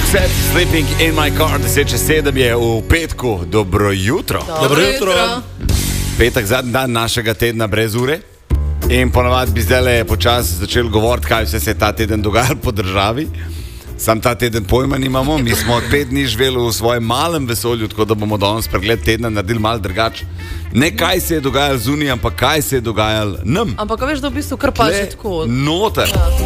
Set Sleeping in my car, 10:07 je v petku. Dobro jutro. Dobro jutro. Petek, zadnji dan našega tedna brez ure. In ponavadi bi zdaj počasi začeli govoriti, kaj vse se je ta teden dogajalo po državi. Sam ta teden pojma nimamo, mi smo 5 dni živeli v svojem malem vesolju, tako da bomo danes pregled tedna naredili malo drugače. Ne kaj se je dogajalo zunaj, ampak kaj se je dogajalo nam. Ampak veš, da v bistvu kar pa že tako. Noter. Ja.